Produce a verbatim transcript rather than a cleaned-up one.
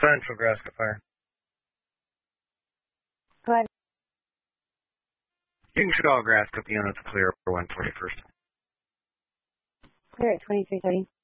Central Nebraska Fire. Go ahead. You can shoot all Nebraska units clear for one twenty-first. Clear at twenty-three thirty.